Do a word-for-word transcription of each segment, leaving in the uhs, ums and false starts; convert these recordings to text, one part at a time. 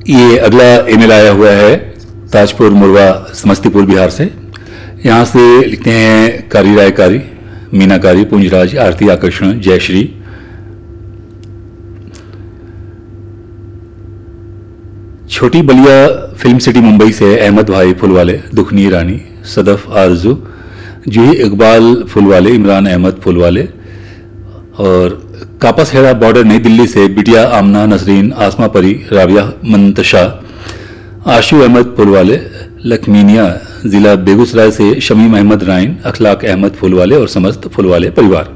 ये अगला ईमेल आया हुआ है ताजपुर मुरवा समस्तीपुर बिहार से। यहाँ से लिखते हैं कारी रायकारी, मीनाकारी, पुंजराज, आरती, आकर्षण, जयश्री। छोटी बलिया फिल्म सिटी मुंबई से अहमद भाई फुलवाले, दुखनी रानी, सदफ आरजू, जूही इकबाल फुलवाले, इमरान अहमद फुलवाले। और कापस हेरा बॉर्डर नई दिल्ली से बिटिया आमना, नसरीन, आसमा परी, राबिया मंतशा, आशु अहमद फुलवाले। लखमीनिया जिला बेगूसराय से शमीम अहमद राइन, अखलाक अहमद फुलवाले और समस्त फुलवाले परिवार।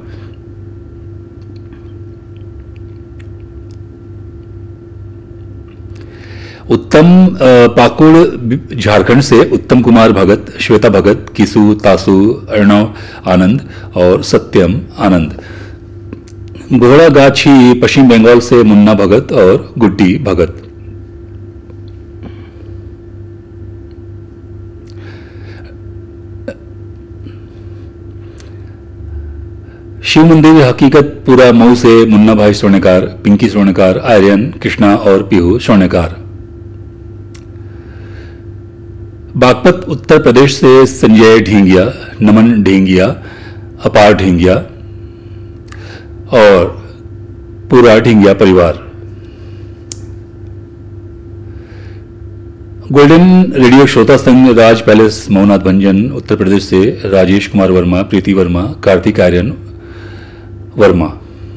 उत्तम पाकुड़ झारखंड से उत्तम कुमार भगत, श्वेता भगत, किसु, तासु, अर्णव आनंद और सत्यम आनंद। घोड़ागाछी पश्चिम बंगाल से मुन्ना भगत और गुड्डी भगत। शिव मंदिर हकीकत पूरा मऊ से मुन्ना भाई स्वर्णकार, पिंकी स्वर्णकार, आर्यन, कृष्णा और पीहू स्वर्णकार। बागपत उत्तर प्रदेश से संजय ढींगिया, नमन ढींगिया, अपार ढींगिया और पूरा ढींगिया परिवार। गोल्डन रेडियो श्रोता संघ राज पैलेस मऊनाथ भंजन उत्तर प्रदेश से राजेश कुमार वर्मा, प्रीति वर्मा, कार्तिक आर्यन वर्मा।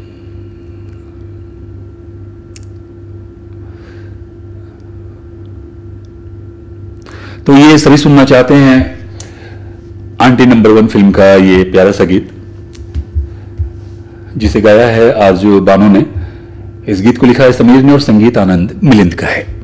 तो ये सभी सुनना चाहते हैं आंटी नंबर वन फिल्म का ये प्यारा सा गीत, जिसे गाया है आरजू बानो ने। इस गीत को लिखा है समीर ने और संगीत आनंद मिलिंद का है।